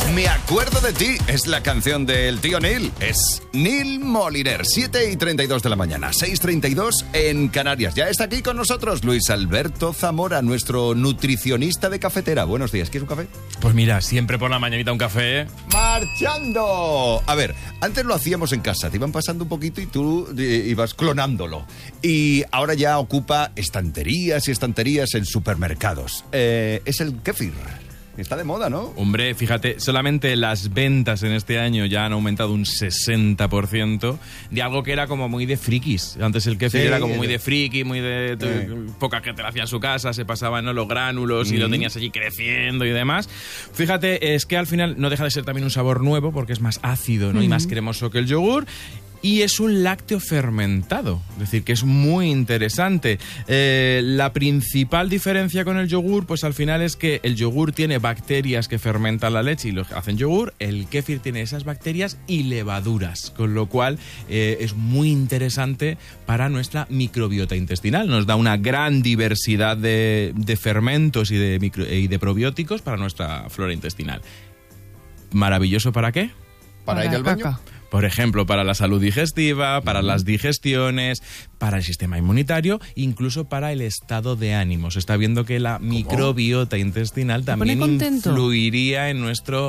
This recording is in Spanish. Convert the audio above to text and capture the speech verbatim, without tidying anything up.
Me acuerdo de ti, es la canción del tío Neil. Es Neil Moliner, siete y treinta y dos de la mañana, seis y treinta y dos en Canarias. Ya está aquí con nosotros Luis Alberto Zamora, nuestro nutricionista de cafetera. Buenos días, ¿quieres un café? Pues mira, siempre por la mañanita un café. ¡Marchando! A ver, antes lo hacíamos en casa, te iban pasando un poquito y tú eh, ibas clonándolo. Y ahora ya ocupa estanterías y estanterías en supermercados. Eh, es el kéfir. Está de moda, ¿no? Hombre, fíjate, solamente las ventas en este año ya han aumentado un sesenta por ciento de algo que era como muy de frikis. Antes el kéfir Sí, era como muy de friki, muy de... de Sí. Poca gente lo hacía en su casa, se pasaban, ¿no?, los gránulos y Mm. lo tenías allí creciendo y demás. Fíjate, es que al final no deja de ser también un sabor nuevo porque es más ácido, ¿no? Mm. Y más cremoso que el yogur. Y es un lácteo fermentado, es decir, que es muy interesante. Eh, la principal diferencia con el yogur, pues al final es que el yogur tiene bacterias que fermentan la leche y lo hacen yogur. El kéfir tiene esas bacterias y levaduras, con lo cual eh, es muy interesante para nuestra microbiota intestinal. Nos da una gran diversidad de, de fermentos y de, micro, y de probióticos para nuestra flora intestinal. ¿Maravilloso para qué? ¿Para, para ir al baño? Caca. Por ejemplo, para la salud digestiva, para las digestiones, para el sistema inmunitario, incluso para el estado de ánimo. Se está viendo que la microbiota intestinal también influiría en nuestro